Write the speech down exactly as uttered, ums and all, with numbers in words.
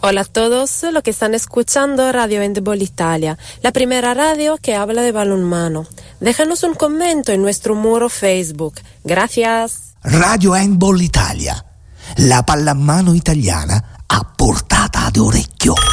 Hola a todos los que están escuchando Radio Handball Italia, la primera radio que habla de balonmano. Déjanos un comentario en nuestro muro Facebook. Gracias. Radio Handball Italia, la pallamano italiana a portata d'orecchio.